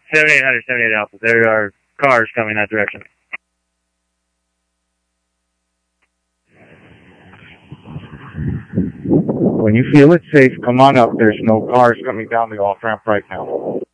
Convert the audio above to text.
7800, 78 Alpha. There are cars coming that direction. When you feel it safe, come on up. There's no cars coming down the off-ramp right now.